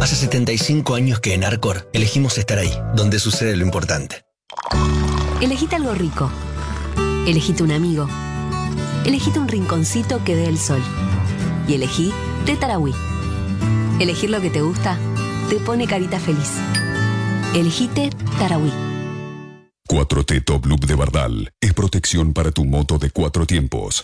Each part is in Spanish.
Hace 75 años que en Arcor elegimos estar ahí, donde sucede lo importante. Elegite algo rico. Elegite un amigo. Elegite un rinconcito que dé el sol. Y elegí Té Tarahui. Elegir lo que te gusta te pone carita feliz. Elegite Tarahui. 4T Top Loop de Bardal es protección para tu moto de 4 tiempos.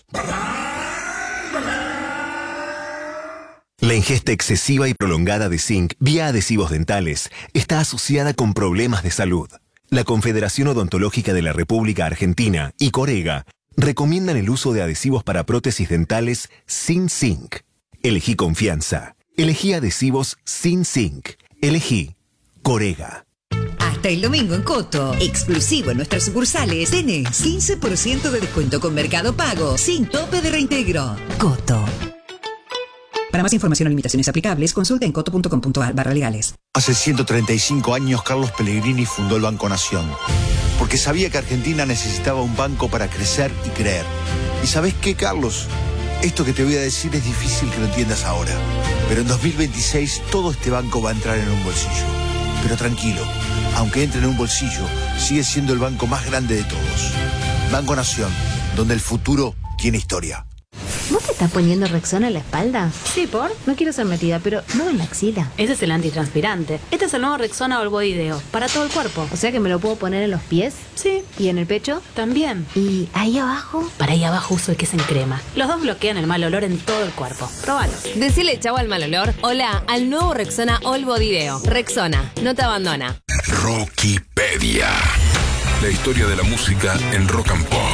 La ingesta excesiva y prolongada de zinc vía adhesivos dentales está asociada con problemas de salud. La Confederación Odontológica de la República Argentina y Corega recomiendan el uso de adhesivos para prótesis dentales sin zinc. Elegí confianza. Elegí adhesivos sin zinc. Elegí Corega. Hasta el domingo en Coto, exclusivo en nuestras sucursales, tenés 15% de descuento con Mercado Pago, sin tope de reintegro. Coto. Para más información o limitaciones aplicables, consulta en coto.com.ar/legales. Hace 135 años Carlos Pellegrini fundó el Banco Nación, porque sabía que Argentina necesitaba un banco para crecer y creer. ¿Y sabés qué, Carlos? Esto que te voy a decir es difícil que lo entiendas ahora, pero en 2026 todo este banco va a entrar en un bolsillo. Pero tranquilo, aunque entre en un bolsillo, sigue siendo el banco más grande de todos. Banco Nación, donde el futuro tiene historia. ¿Vos te estás poniendo Rexona en la espalda? Sí, ¿por? No quiero ser metida, pero no en la axila. Ese es el antitranspirante. Este es el nuevo Rexona All Body Deo, para todo el cuerpo. O sea que me lo puedo poner en los pies. Sí. ¿Y en el pecho? También. ¿Y ahí abajo? Para ahí abajo uso el que es en crema. Los dos bloquean el mal olor en todo el cuerpo. Próbalo. Decile chau al mal olor. Hola al nuevo Rexona All Body Deo. Rexona, no te abandona. Rockipedia. La historia de la música en rock and pop.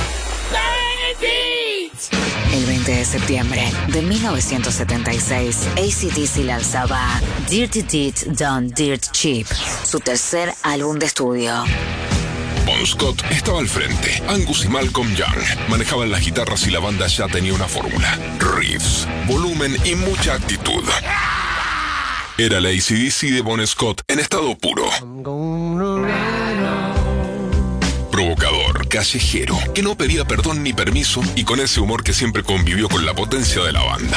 El 20 de septiembre de 1976, AC/DC lanzaba Dirty Deeds Done Dirt Cheap, su tercer álbum de estudio. Bon Scott estaba al frente. Angus y Malcolm Young manejaban las guitarras y la banda ya tenía una fórmula: riffs, volumen y mucha actitud. Era la AC/DC de Bon Scott en estado puro. Provocador, callejero, que no pedía perdón ni permiso y con ese humor que siempre convivió con la potencia de la banda.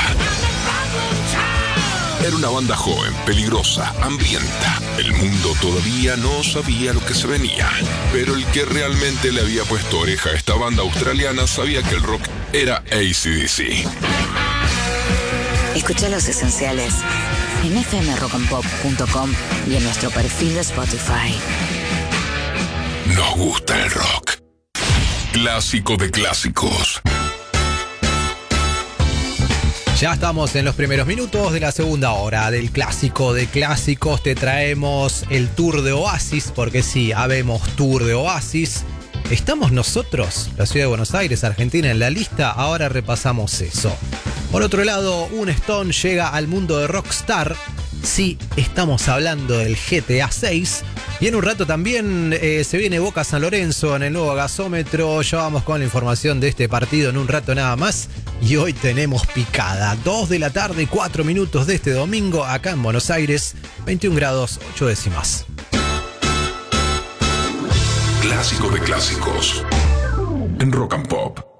Era una banda joven, peligrosa, hambrienta. El mundo todavía no sabía lo que se venía, pero el que realmente le había puesto oreja a esta banda australiana sabía que el rock era AC/DC. Escucha Los Esenciales en fmrockandpop.com y en nuestro perfil de Spotify. Nos gusta el rock. Clásico de clásicos. Ya estamos en los primeros minutos de la segunda hora del Clásico de Clásicos. Te traemos el tour de Oasis, porque sí, habemos tour de Oasis. ¿Estamos nosotros, la ciudad de Buenos Aires, Argentina, en la lista? Ahora repasamos eso. Por otro lado, un Stone llega al mundo de Rockstar. Sí, estamos hablando del GTA 6. Y en un rato también se viene Boca San Lorenzo en el nuevo gasómetro. Ya vamos con la información de este partido en un rato nada más. Y hoy tenemos picada. 2 de la tarde, 4 minutos de este domingo acá en Buenos Aires. 21 grados, 8 décimas. Clásico de clásicos en Rock and Pop.